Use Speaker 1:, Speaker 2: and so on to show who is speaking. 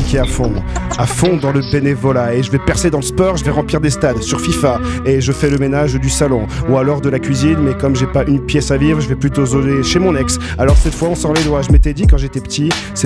Speaker 1: m'impliquer à fond dans le bénévolat. Et je vais percer dans le sport, je vais remplir des stades sur FIFA. Et je fais le ménage du salon, ou alors de la cuisine, mais comme j'ai pas une pièce à vivre, je vais plutôt zoler chez mon ex. Alors cette fois on sort les doigts, je m'étais dit quand j'étais petit, c'est